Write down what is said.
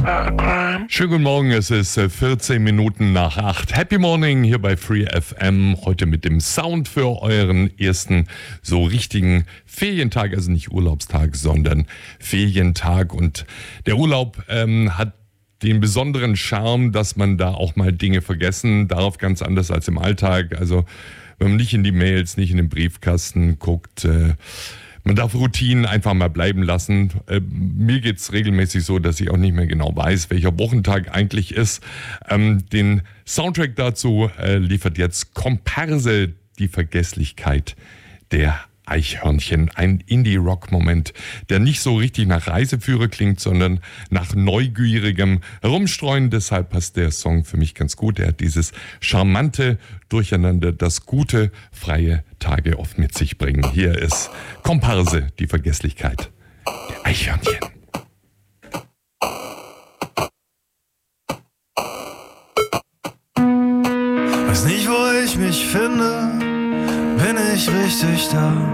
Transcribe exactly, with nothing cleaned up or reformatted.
Schönen guten Morgen, es ist vierzehn Minuten nach acht. Happy Morning hier bei Free F M. Heute mit dem Sound für euren ersten so richtigen Ferientag. Also nicht Urlaubstag, sondern Ferientag. Und der Urlaub ähm, hat den besonderen Charme, dass man da auch mal Dinge vergessen darf, ganz anders als im Alltag. Also wenn man nicht in die Mails, nicht in den Briefkasten guckt, äh, man darf Routinen einfach mal bleiben lassen. Äh, mir geht's regelmäßig so, dass ich auch nicht mehr genau weiß, welcher Wochentag eigentlich ist. Ähm, den Soundtrack dazu äh, liefert jetzt Komparse, die Vergesslichkeit der Eichhörnchen. Ein Indie-Rock-Moment, der nicht so richtig nach Reiseführer klingt, sondern nach neugierigem Herumstreuen. Deshalb passt der Song für mich ganz gut. Er hat dieses charmante Durcheinander, das gute, freie Tage oft mit sich bringen. Hier ist Komparse, die Vergesslichkeit der Eichhörnchen. Weiß nicht, wo ich mich finde, bin ich richtig da?